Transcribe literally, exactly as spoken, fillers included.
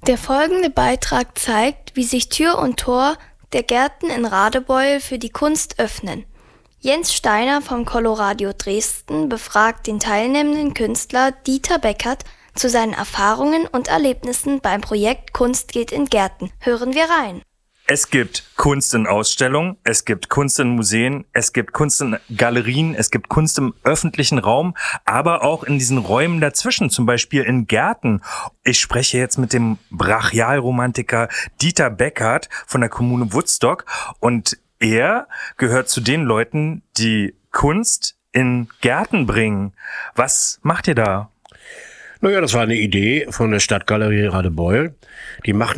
Der folgende Beitrag zeigt, wie sich Tür und Tor der Gärten in Radebeul für die Kunst öffnen. Jens Steiner vom Colloradio Dresden befragt den teilnehmenden Künstler Dieter Beckert zu seinen Erfahrungen und Erlebnissen beim Projekt Kunst geht in Gärten. Hören wir rein. Es gibt Kunst in Ausstellungen, es gibt Kunst in Museen, es gibt Kunst in Galerien, es gibt Kunst im öffentlichen Raum, aber auch in diesen Räumen dazwischen, zum Beispiel in Gärten. Ich spreche jetzt mit dem Brachialromantiker Dieter Beckert von der Kommune Woodstock und er gehört zu den Leuten, die Kunst in Gärten bringen. Was macht ihr da? Naja, das war eine Idee von der Stadtgalerie Radebeul. Die machen